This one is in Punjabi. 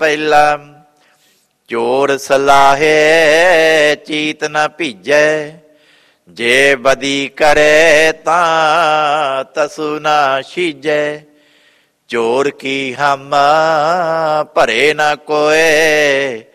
ਪਹਿਲਾ। ਚੋਰ ਸਲਾਹੇ ਚੀਤ ਨ ਭੀਜੈ, ਜੇ ਬਦੀ ਕਰੇ ਤਾਂ ਤਸੁ ਨਾ ਸੀਜੈ। ਚੋਰ ਕੀ ਹਮ ਭਰੇ ਨ ਕੋਏ,